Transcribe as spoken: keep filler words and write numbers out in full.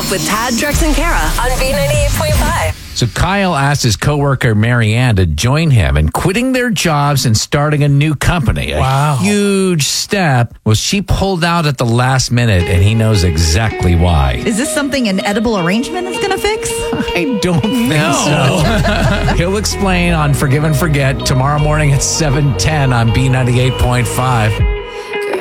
with Tad, Drex, and Kara on B ninety-eight point five. So Kyle asked his coworker Marianne to join him in quitting their jobs and starting a new company. A Wow. huge step. Well, she pulled out at the last minute, and he knows exactly why. Is this something an edible arrangement is going to fix? I don't think so. He'll explain on Forgive and Forget tomorrow morning at seven ten on B ninety-eight point five.